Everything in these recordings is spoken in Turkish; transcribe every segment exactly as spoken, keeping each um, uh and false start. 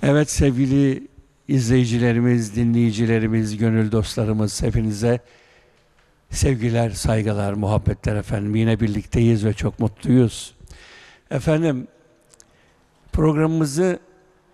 Evet sevgili izleyicilerimiz, dinleyicilerimiz, gönül dostlarımız hepinize sevgiler, saygılar, muhabbetler efendim. Yine birlikteyiz ve çok mutluyuz. Efendim programımızı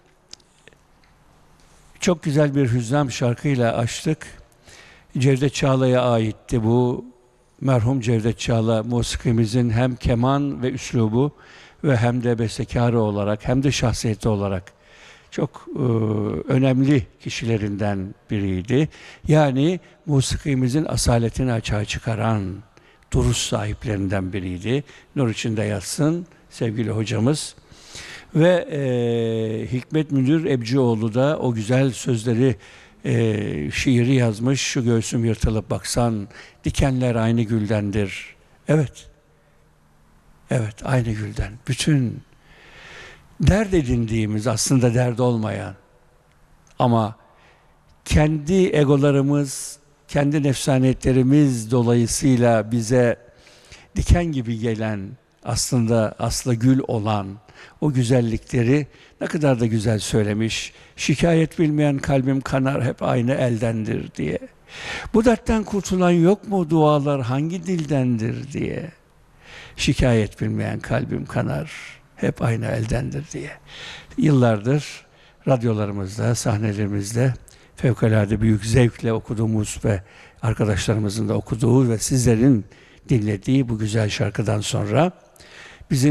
çok güzel bir hüzzam şarkıyla açtık. Cevdet Çağla'ya aitti bu. Merhum Cevdet Çağla musikimizin hem keman ve üslubu ve hem de bestekarı olarak hem de şahsiyeti olarak çok e, önemli kişilerinden biriydi. Yani musikimizin asaletini açığa çıkaran duruş sahiplerinden biriydi. Nur içinde yatsın sevgili hocamız. Ve e, Hikmet Münir Ebcioğlu da o güzel sözleri, e, şiiri yazmış. Şu göğsüm yırtılıp baksan, dikenler aynı güldendir. Evet, evet aynı gülden. Bütün dert edindiğimiz aslında dert olmayan ama kendi egolarımız, kendi nefsaniyetlerimiz dolayısıyla bize diken gibi gelen aslında aslı gül olan o güzellikleri ne kadar da güzel söylemiş. Şikayet bilmeyen kalbim kanar hep aynı eldendir diye. Bu dertten kurtulan yok mu, dualar hangi dildendir diye. Şikayet bilmeyen kalbim kanar hep aynı eldendir diye. Yıllardır radyolarımızda, sahnelerimizde fevkalade büyük zevkle okuduğumuz ve arkadaşlarımızın da okuduğu ve sizlerin dinlediği bu güzel şarkıdan sonra